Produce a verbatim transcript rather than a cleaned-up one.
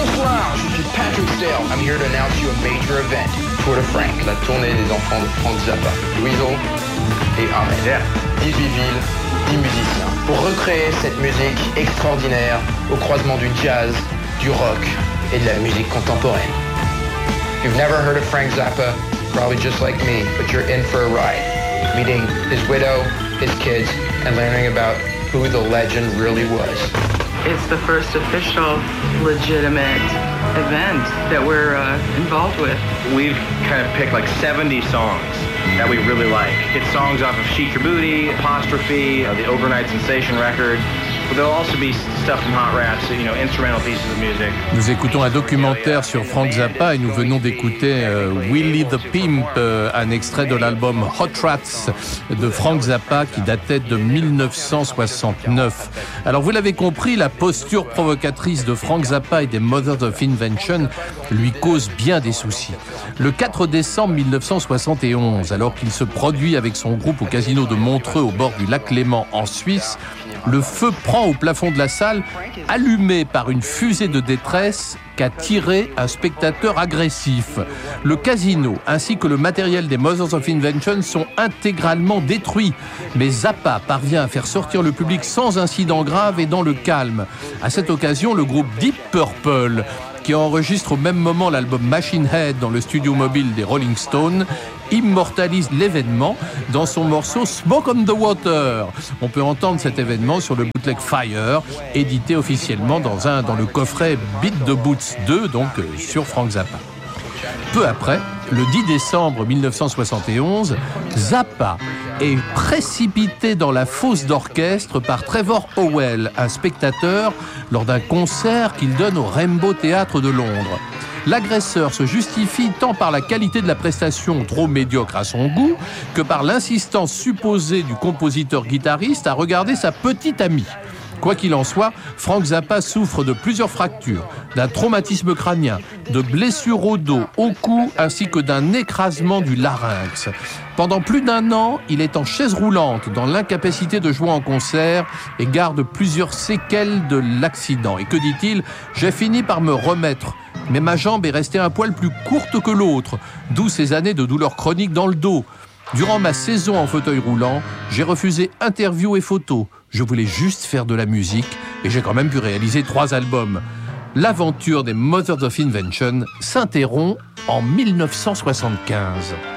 Bonsoir, je suis Patrick Stale. I'm here to announce you a major event. Tour de Frank, la tournée des enfants de Frank Zappa. Louiseau et Ahmed. Yeah. dix-huit villes, dix musiciens. Pour recréer cette musique extraordinaire au croisement du jazz, du rock et de la musique contemporaine. You've never heard of Frank Zappa, probably just like me, but you're in for a ride. Meeting his widow, his kids, and learning about who the legend really was. It's the first official, legitimate event that we're uh, involved with. We've kind of picked like seventy songs that we really like. It's songs off of Shake Your Booty, Apostrophe, uh, the Overnight Sensation record. But there'll also be stuff from Hot Raps, you know, instrumental pieces of music. Nous écoutons un documentaire sur Frank Zappa et nous venons d'écouter euh, Willie the Pimp, euh, un extrait de l'album Hot Rats de Frank Zappa qui datait de dix-neuf cent soixante-neuf. Alors vous l'avez compris, la posture provocatrice de Frank Zappa et des Mothers of Invention lui cause bien des soucis. Le quatre décembre dix-neuf cent soixante et onze, alors qu'il se produit avec son groupe au casino de Montreux au bord du lac Léman en Suisse, le feu prend au plafond de la salle, allumé par une fusée de détresse qu'a tiré un spectateur agressif. Le casino ainsi que le matériel des Mothers of Invention sont intégralement détruits. Mais Zappa parvient à faire sortir le public sans incident grave et dans le calme. À cette occasion, le groupe Deep Purple, qui enregistre au même moment l'album Machine Head dans le studio mobile des Rolling Stones, immortalise l'événement dans son morceau Smoke on the Water. On peut entendre cet événement sur le bootleg Fire, édité officiellement dans, un, dans le coffret Beat the Boots deux, donc euh, sur Frank Zappa. Peu après, le dix décembre dix-neuf cent soixante et onze, Zappa est précipité dans la fosse d'orchestre par Trevor Howell, un spectateur, lors d'un concert qu'il donne au Rainbow Theatre de Londres. L'agresseur se justifie tant par la qualité de la prestation trop médiocre à son goût que par l'insistance supposée du compositeur-guitariste à regarder sa petite amie. Quoi qu'il en soit, Frank Zappa souffre de plusieurs fractures, d'un traumatisme crânien, de blessures au dos, au cou, ainsi que d'un écrasement du larynx. Pendant plus d'un an, il est en chaise roulante, dans l'incapacité de jouer en concert et garde plusieurs séquelles de l'accident. Et que dit-il ? J'ai fini par me remettre, mais ma jambe est restée un poil plus courte que l'autre, d'où ces années de douleurs chroniques dans le dos. Durant ma saison en fauteuil roulant, j'ai refusé interviews et photos. Je voulais juste faire de la musique et j'ai quand même pu réaliser trois albums. L'aventure des Mothers of Invention s'interrompt en dix-neuf cent soixante-quinze.